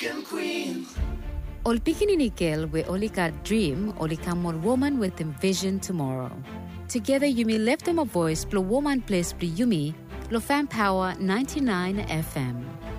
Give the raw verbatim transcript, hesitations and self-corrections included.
Ol pikinini girl we only got dream, only come one woman with envision tomorrow. Together you may lift them a voice, blow woman place, blow yumi, lo fan power ninety-nine F M.